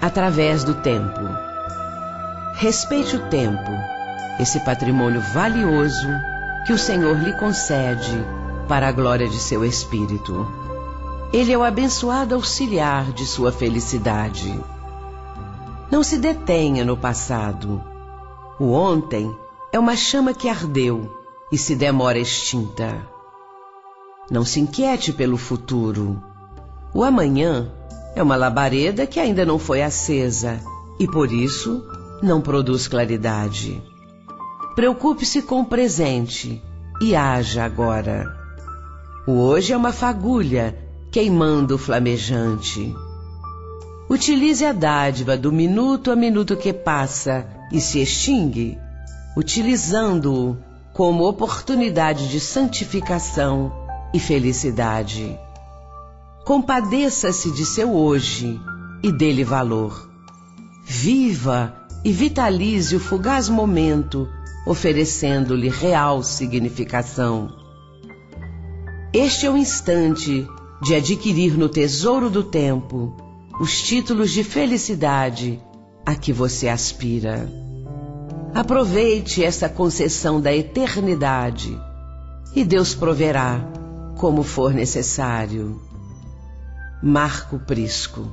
através do tempo. Respeite o tempo, esse patrimônio valioso que o Senhor lhe concede para a glória de seu Espírito. Ele é o abençoado auxiliar de sua felicidade. Não se detenha no passado. O ontem é uma chama que ardeu e se demora extinta. Não se inquiete pelo futuro. O amanhã é uma labareda que ainda não foi acesa e, por isso, não produz claridade. Preocupe-se com o presente e haja agora. O hoje é uma fagulha queimando flamejante. Utilize a dádiva do minuto a minuto que passa e se extingue, utilizando-o como oportunidade de santificação e felicidade. Compadeça-se de seu hoje e dê-lhe valor. Viva e vitalize o fugaz momento, oferecendo-lhe real significação. Este é o instante de adquirir no tesouro do tempo os títulos de felicidade a que você aspira. Aproveite essa concessão da eternidade e Deus proverá como for necessário. Marco Prisco.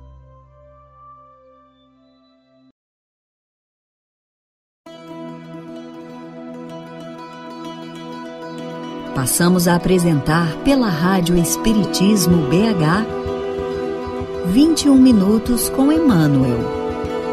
Passamos a apresentar pela Rádio Espiritismo BH 21 minutos com Emmanuel.